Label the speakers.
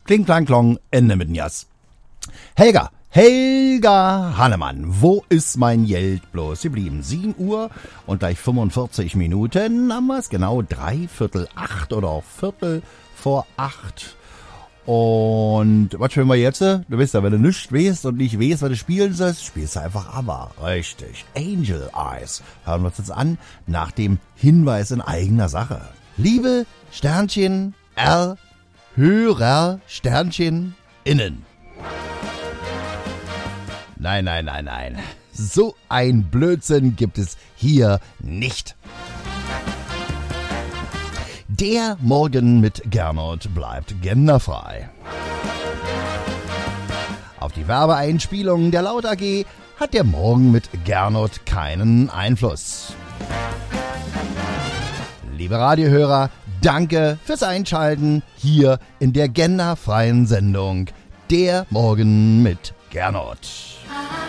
Speaker 1: Kling, klang, klong, Ende mit dem Jas. Helga Hannemann, wo ist mein Geld bloß geblieben? 7 Uhr und gleich 45 Minuten haben wir es, genau 7:45 oder auch 7:45. Und was spielen wir jetzt? Du weißt ja, wenn du nichts weißt und nicht weißt, was du spielen sollst, spielst du einfach ABBA. Richtig. Angel Eyes. Hören wir uns jetzt an, nach dem Hinweis in eigener Sache. Liebe Sternchen R, Hörer Sternchen innen. Nein. So ein Blödsinn gibt es hier nicht. Der Morgen mit Gernot bleibt genderfrei. Auf die Werbeeinspielungen der Laut AG hat der Morgen mit Gernot keinen Einfluss. Liebe Radiohörer, danke fürs Einschalten hier in der genderfreien Sendung Der Morgen mit Gernot.